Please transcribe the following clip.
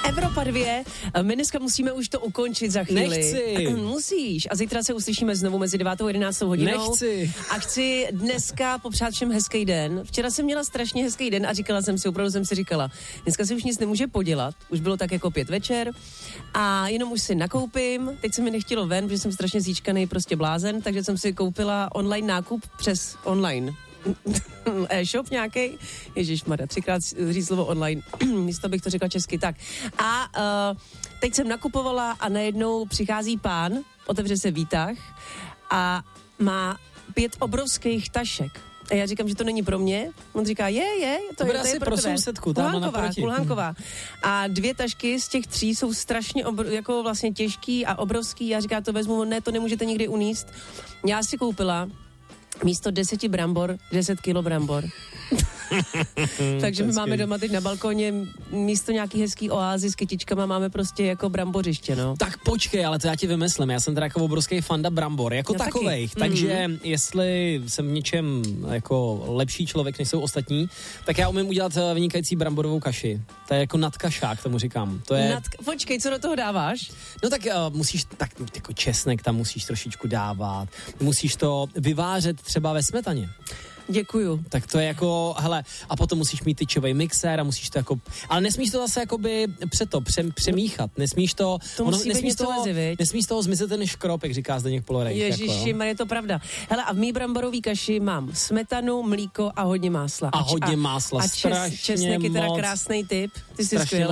Evropa 2. My dneska musíme už to ukončit za chvíli. Nechci. Musíš. A zítra se uslyšíme znovu mezi 9. a 11. hodinou. Nechci. A chci dneska popřát všem hezký den. Včera jsem měla strašně hezký den a říkala jsem si, opravdu jsem si říkala, dneska si už nic nemůže podělat. Už bylo tak jako 5 večer a jenom už si nakoupím. Teď se mi nechtělo ven, protože jsem strašně zíčkaný prostě blázen, takže jsem si koupila online nákup přes online. E-shop nějaký. Ježišmarja, 3krát říct slovo online, místo bych to řekla česky. Tak. A teď jsem nakupovala a najednou přichází pán, otevře se výtah a má 5 obrovských tašek. A já říkám, že to není pro mě. On říká, to je asi pro sousedku, tam naproti. Kulhánková. A 2 tašky z těch 3 jsou strašně jako vlastně těžký a obrovský. Já říkám, to vezmu, ne, to nemůžete nikdy uníst. Já si koupila místo 10 brambor, 10 kilo brambor. Takže my máme doma teď na balkoně místo nějaký hezký oázy s kytičkama máme prostě jako brambořiště, no. Tak počkej, ale to já ti vymyslím. Já jsem teda jako obrovský fanda brambor, jako já takovejch. Taky. Takže jestli jsem v něčem jako lepší člověk, než jsou ostatní, tak já umím udělat vynikající bramborovou kaši. To je jako nadkašák, tomu říkám. To je... Počkej, co do toho dáváš? No tak musíš, tak jako česnek tam musíš trošičku dávat. Musíš to vyvářet třeba ve smetaně. Děkuju. Tak to je jako, hele, a potom musíš mít tyčovej mixér a musíš to jako, ale nesmíš to zase jakoby přemíchat, nesmíš to, nesmíš z toho zmizet ten škrop, jak říká Zdeněk Polorej. Ježiši, je to pravda. Hele, a v mý bramborový kaši mám smetanu, mlíko a hodně másla. A hodně másla, a česnek je teda krásný tip, ty jsi skvělej.